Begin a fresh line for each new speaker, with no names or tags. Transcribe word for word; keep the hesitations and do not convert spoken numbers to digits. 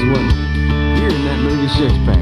wasn't it? You're in that movie Six Pack.